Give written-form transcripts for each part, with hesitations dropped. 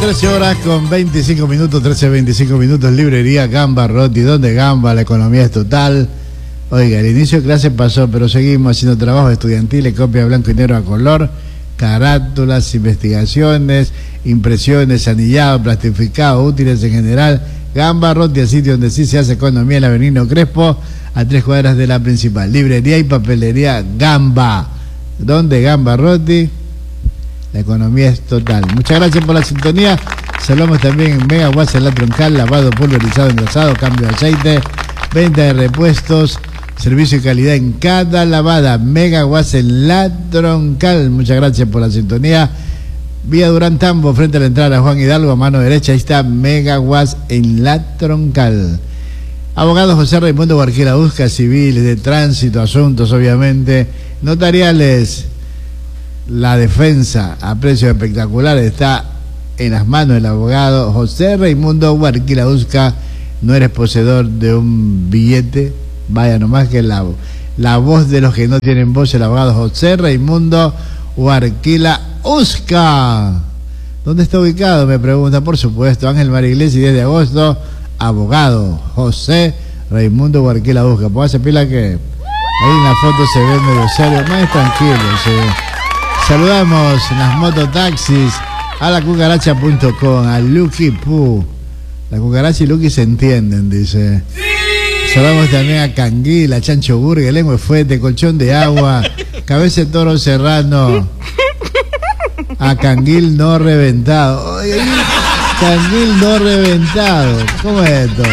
13 horas con 25 minutos, 13:25 minutos, librería Gamba Rotti, donde Gamba, la economía es total. Oiga, el inicio de clase pasó, pero seguimos haciendo trabajos estudiantiles, copia blanco y negro a color, carátulas, investigaciones, impresiones, anillado, plastificado, útiles en general. Gamba Rotti, el sitio donde sí se hace economía, en la Avenida Crespo, a 3 cuadras de la principal. Librería y papelería Gamba, donde Gamba Rotti, la economía es total. Muchas gracias por la sintonía. Saludamos también en Megawatts en la troncal, lavado, pulverizado, engrasado, cambio de aceite, venta de repuestos, servicio y calidad en cada lavada. Megawatts en la troncal. Muchas gracias por la sintonía. Vía Durán Tambo, frente a la entrada a Juan Hidalgo, a mano derecha, ahí está Megawatts en la troncal. Abogado José Raimundo Barquera Busca, civiles, de tránsito, asuntos obviamente, notariales. La defensa a precios espectaculares está en las manos del abogado José Raimundo Barquera Busca. No eres poseedor de un billete, vaya nomás que la voz de los que no tienen voz, el abogado José Raimundo Barquera Busca. ¿Dónde está ubicado? Me pregunta, por supuesto, Ángel María Iglesias, 10 de agosto, abogado José Raimundo Barquera Busca. Póngase pila que ahí en la foto se ve medio serio, más tranquilo. Saludamos en las mototaxis a la cucaracha.com, a Lucky Poo. La cucaracha y Lucky se entienden, dice. Saludamos también a Canguil, a Chancho Burger, Lengua de Fuete, Colchón de Agua, Cabeza de Toro Serrano, a Canguil no reventado. Oye, Canguil no reventado, ¿cómo es esto?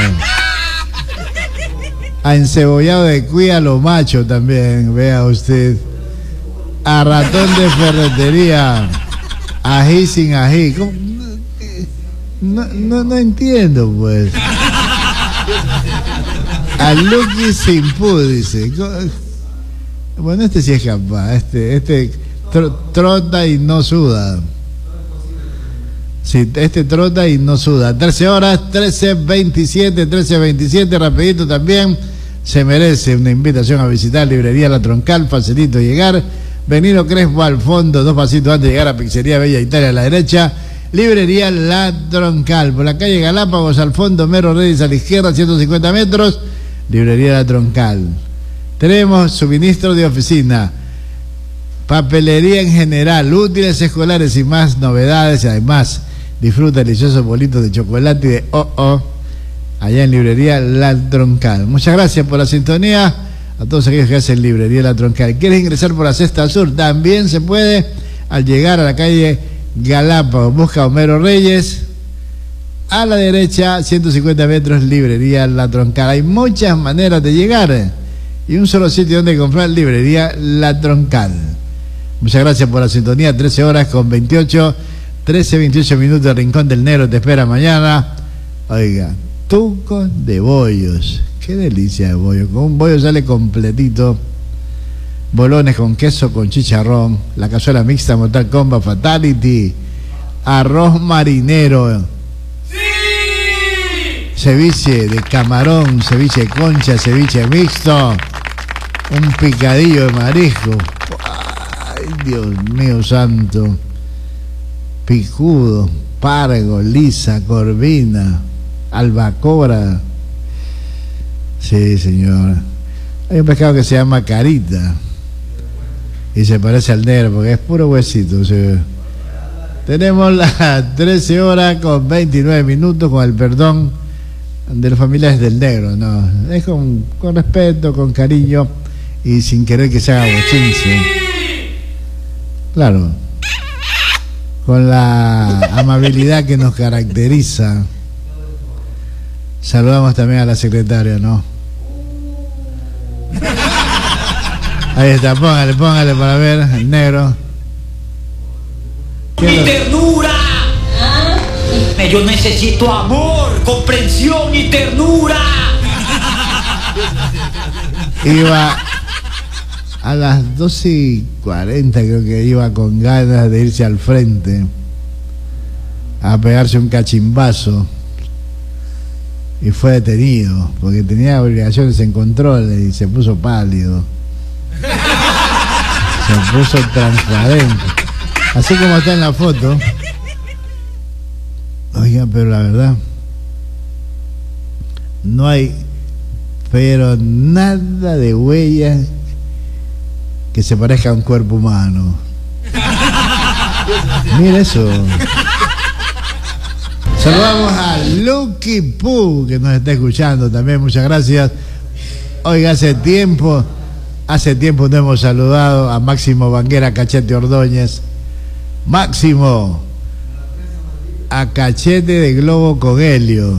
A Encebollado de Cuía, lo macho también, vea usted. A Ratón de Ferretería, ají sin ají. No entiendo, pues. A Lucky sin pu, dice. Bueno, este sí es capaz. Este trota y no suda. Sí, este trota y no suda. 13 horas, 13:27, rapidito también. Se merece una invitación a visitar Librería La Troncal, facilito llegar. Benito Crespo al fondo, 2 pasitos antes de llegar a Pizzería Bella Italia a la derecha. Librería La Troncal, por la calle Galápagos al fondo, Mero Reyes a la izquierda, 150 metros. Librería La Troncal. Tenemos suministro de oficina, papelería en general, útiles escolares y más novedades. Y además, disfruta deliciosos bolitos de chocolate y de allá en Librería La Troncal. Muchas gracias por la sintonía. A todos aquellos que hacen Librería La Troncal. ¿Quieres ingresar por la Cesta Sur? También se puede al llegar a la calle Galápagos. Busca Homero Reyes. A la derecha, 150 metros, Librería La Troncal. Hay muchas maneras de llegar y un solo sitio donde comprar, Librería La Troncal. Muchas gracias por la sintonía. 13 horas con 13:28 minutos. El Rincón del Negro te espera mañana. Oiga, tucos de bollos. Qué delicia de bollo. Con un bollo sale completito. Bolones con queso, con chicharrón. La cazuela mixta Mortal Kombat Fatality. Arroz marinero. ¡Sí! Ceviche de camarón, ceviche de concha, ceviche mixto. Un picadillo de marisco. Ay, Dios mío santo. Picudo, pargo, lisa, corvina, albacora. Sí, señor. Hay un pescado que se llama carita y se parece al negro porque es puro huesito. ¿Sí? Tenemos las 13 horas con 29 minutos, con el perdón de los familiares del negro, ¿no? Es con respeto, con cariño y sin querer que se haga bochinche. Claro, con la amabilidad que nos caracteriza. Saludamos también a la secretaria, ¿no? Ahí está, póngale para ver, el negro. ¡Mi ternura! Yo necesito amor, comprensión y ternura. Iba a las 12:40, creo que iba con ganas de irse al frente a pegarse un cachimbazo. Y fue detenido porque tenía obligaciones en control y se puso pálido. Se puso transparente. Así como está en la foto. Oiga, pero la verdad, no hay, pero nada de huella que se parezca a un cuerpo humano. Mira eso. Saludamos a Lucky Poo, que nos está escuchando también, muchas gracias. Oiga, hace tiempo no hemos saludado a Máximo Banguera Cachete Ordóñez. Máximo, a Cachete de Globo con Helio.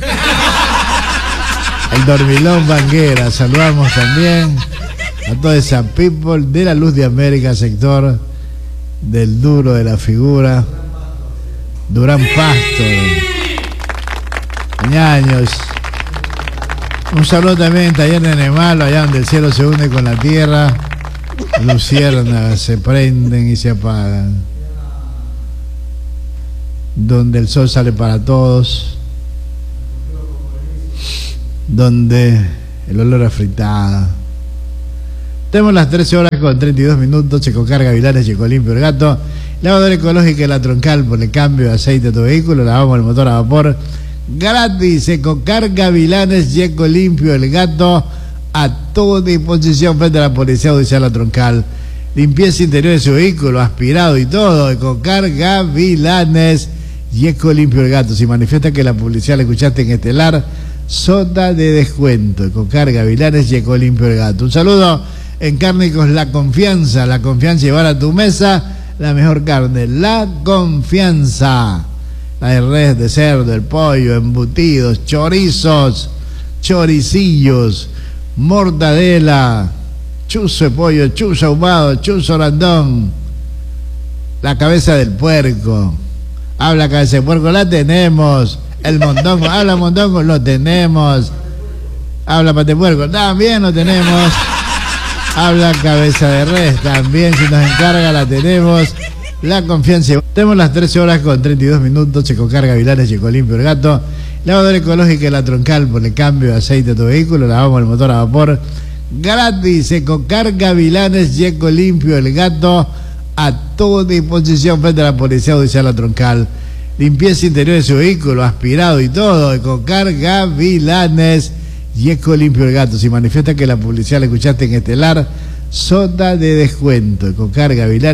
El Dormilón Banguera, saludamos también a toda esa people de la Luz de América, sector del Duro de la Figura, Durán Pasto, Ñaños. Un saludo también en Taller de Nemalo, allá donde el cielo se une con la tierra, luciérnagas se prenden y se apagan, donde el sol sale para todos, donde el olor a fritada. Tenemos las 13 horas con 32 minutos. Ecocar Gavilanes, Ecolimpio el Gato, lavadora ecológica de la Troncal por el cambio de aceite de tu vehículo, lavamos el motor a vapor gratis. Ecocar Gavilanes y Ecolimpio el Gato, a tu disposición frente a la Policía Judicial La Troncal. Limpieza interior de su vehículo, aspirado y todo. Ecocar Gavilanes y Ecolimpio el Gato. Si manifiesta que la publicidad la escuchaste en Estelar, sota de descuento. Ecocar Gavilanes y Ecolimpio el Gato. Un saludo en Cárnicos La Confianza. La confianza, llevar a tu mesa la mejor carne. La Confianza. La de res, de cerdo, el pollo, embutidos, chorizos, choricillos, mortadela, chuzo de pollo, chuzo ahumado, chuzo randón, la cabeza del puerco. Habla cabeza de puerco, la tenemos. El mondongo, habla mondongo, lo tenemos. Habla pate puerco, también lo tenemos. Habla cabeza de res, también, si nos encarga la tenemos. La Confianza. Tenemos las 13 horas con 32 minutos. Ecocar Gavilanes y Ecolimpio el Gato, lavadora ecológica de la Troncal por el cambio de aceite de tu vehículo, lavamos el motor a vapor gratis. Ecocar Gavilanes y Ecolimpio el Gato, a tu disposición frente a la Policía Judicial La Troncal. Limpieza interior de su vehículo, aspirado y todo. Ecocar Gavilanes y Ecolimpio el Gato. Si manifiesta que la publicidad la escuchaste en Estelar, sota de descuento. Ecocar Gavilanes